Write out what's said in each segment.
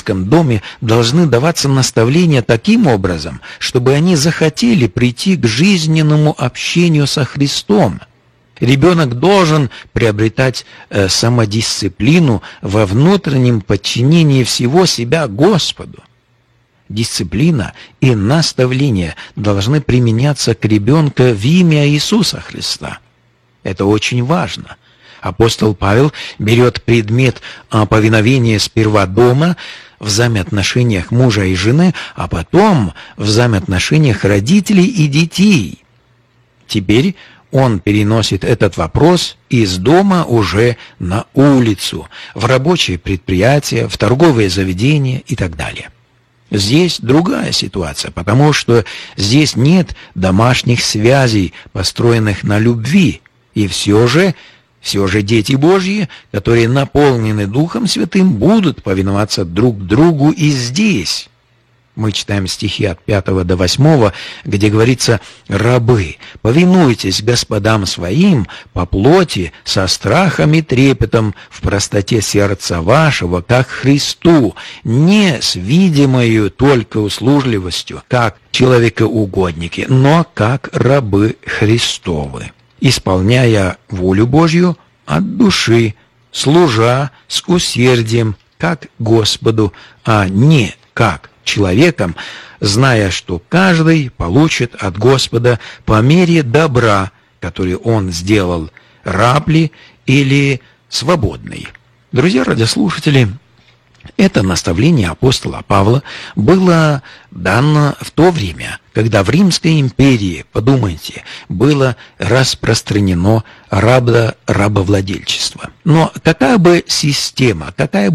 евангельском доме должны даваться наставления таким образом, чтобы они захотели прийти к жизненному общению со Христом. Ребенок должен приобретать самодисциплину во внутреннем подчинении всего себя Господу. Дисциплина и наставления должны применяться к ребенку в имя Иисуса Христа. Это очень важно. Апостол Павел берет предмет повиновения сперва дома, в взаимоотношениях мужа и жены, а потом в взаимоотношениях родителей и детей. Теперь он переносит этот вопрос из дома уже на улицу, в рабочие предприятия, в торговые заведения и так далее. Здесь другая ситуация, потому что здесь нет домашних связей, построенных на любви, и все же дети Божьи, которые наполнены Духом Святым, будут повиноваться друг другу и здесь. Мы читаем стихи от 5 до 8, где говорится: «Рабы, повинуйтесь господам своим по плоти, со страхом и трепетом, в простоте сердца вашего, как Христу, не с видимою только услужливостью, как человекоугодники, но как рабы Христовы, исполняя волю Божью от души, служа с усердием, как Господу, а не как человеком, зная, что каждый получит от Господа по мере добра, который он сделал, раб ли или свободный». Друзья радиослушатели, это наставление апостола Павла было дано в то время, когда в Римской империи, подумайте, было распространено рабовладельчество. Но какая бы система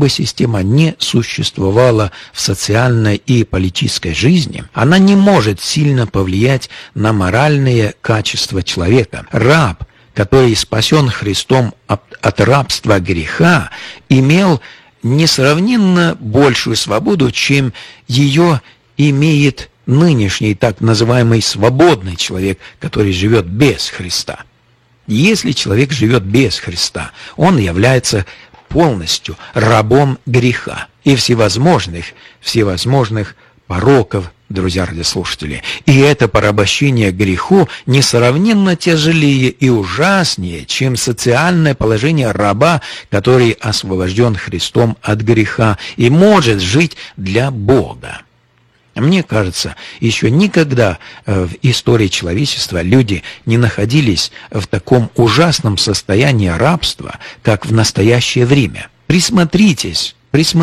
не существовала в социальной и политической жизни, она не может сильно повлиять на моральные качества человека. Раб, который спасен Христом от рабства греха, имел несравненно большую свободу, чем ее имеет нынешний так называемый свободный человек, который живет без Христа. Если человек живет без Христа, он является полностью рабом греха и всевозможных пороков, друзья радиослушатели. И это порабощение греху несравненно тяжелее и ужаснее, чем социальное положение раба, который освобожден Христом от греха и может жить для Бога. Мне кажется, еще никогда в истории человечества люди не находились в таком ужасном состоянии рабства, как в настоящее время. Присмотритесь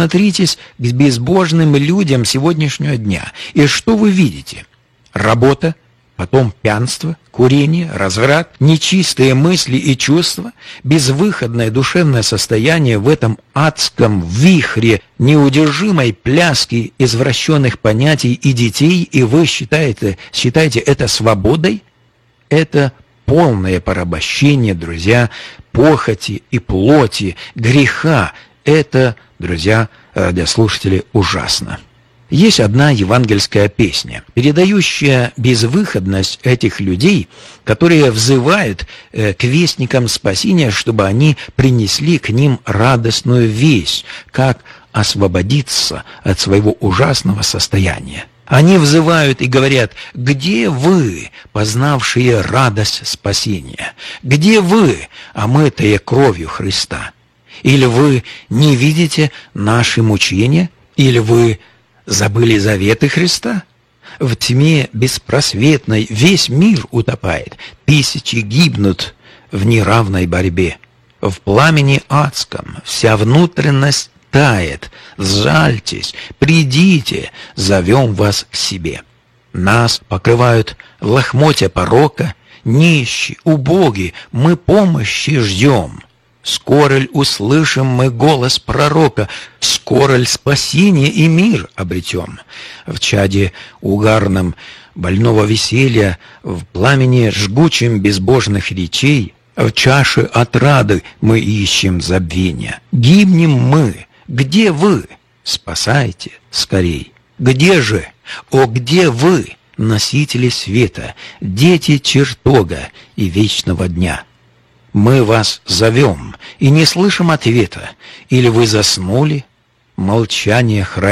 к безбожным людям сегодняшнего дня. И что вы видите? Работа, потом пьянство, курение, разврат, нечистые мысли и чувства, безвыходное душевное состояние в этом адском вихре неудержимой пляски извращенных понятий и детей, и вы считаете это свободой? Это полное порабощение, друзья, похоти и плоти, греха. Это, друзья радиослушатели, ужасно. Есть одна евангельская песня, передающая безвыходность этих людей, которые взывают к вестникам спасения, чтобы они принесли к ним радостную весть, как освободиться от своего ужасного состояния. Они взывают и говорят: «Где вы, познавшие радость спасения? Где вы, омытые кровью Христа? Или вы не видите наши мучения? Или вы забыли заветы Христа? В тьме беспросветной весь мир утопает, тысячи гибнут в неравной борьбе. В пламени адском вся внутренность тает. Сжальтесь, придите, зовем вас к себе. Нас покрывают лохмотья порока, нищие, убоги, мы помощи ждем. Скоро ль услышим мы голос пророка, скоро ль спасение и мир обретем? В чаде угарном больного веселья, в пламени жгучем безбожных речей, в чаше отрады мы ищем забвения. Гибнем мы, где вы? Спасайте скорей. Где же? О, где вы, носители света, дети чертога и вечного дня? Мы вас зовем и не слышим ответа, или вы заснули, молчание хранит.